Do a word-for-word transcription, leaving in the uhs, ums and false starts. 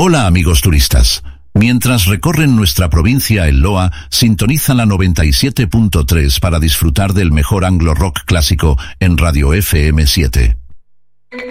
Hola amigos turistas. Mientras recorren nuestra provincia El Loa, sintonizan la noventa y siete punto tres para disfrutar del mejor anglo rock clásico en Radio F M siete.